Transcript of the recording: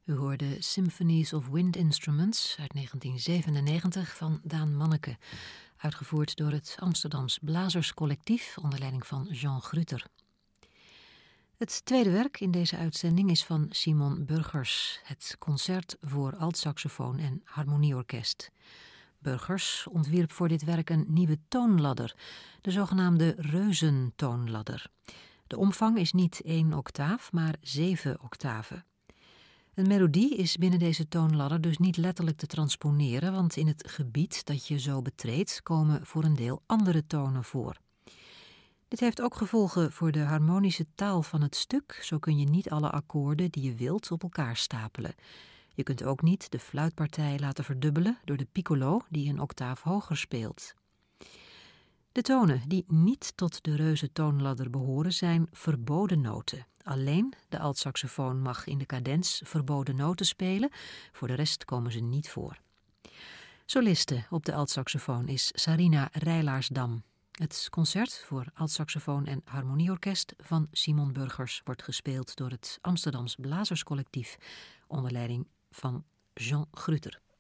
U hoorde Symphonies of Wind Instruments uit 1997 van Daan Manneke, uitgevoerd door het Amsterdams Blazerscollectief onder leiding van Jean Gruter. Het tweede werk in deze uitzending is van Simon Burgers, het concert voor altsaxofoon en harmonieorkest. Burgers ontwierp voor dit werk een nieuwe toonladder, de zogenaamde reuzentoonladder. De omvang is niet 1 octaaf, maar 7 octaven. Een melodie is binnen deze toonladder dus niet letterlijk te transponeren, want in het gebied dat je zo betreedt komen voor een deel andere tonen voor. Dit heeft ook gevolgen voor de harmonische taal van het stuk. Zo kun je niet alle akkoorden die je wilt op elkaar stapelen. Je kunt ook niet de fluitpartij laten verdubbelen door de piccolo die een octaaf hoger speelt. De tonen die niet tot de reuzentoonladder behoren zijn verboden noten. Alleen de altsaxofoon mag in de cadens verboden noten spelen, voor de rest komen ze niet voor. Soliste op de altsaxofoon is Sarina Rijlaarsdam. Het concert voor altsaxofoon en harmonieorkest van Simon Burgers wordt gespeeld door het Amsterdams Blazerscollectief onder leiding van Jean Gruter.